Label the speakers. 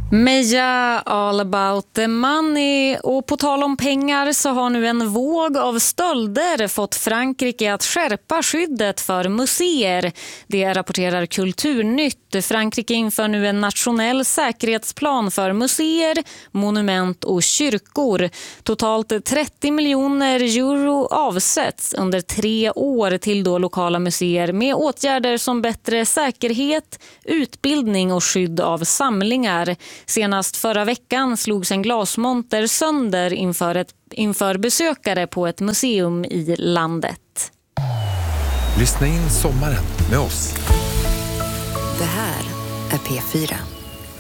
Speaker 1: Meja all about the money. Och på tal om pengar så har nu en våg av stölder fått Frankrike att skärpa skyddet för museer. Det rapporterar Kulturnytt. Frankrike inför nu en nationell säkerhetsplan för museer, monument och kyrkor. Totalt 30 miljoner euro avsätts under 3 år till då lokala museer med åtgärder som bättre säkerhet, utbildning och skydd av samlingar. Senast förra veckan slogs en glasmonter sönder inför besökare på ett museum i landet.
Speaker 2: Lyssna in sommaren med oss.
Speaker 3: Det här är P4.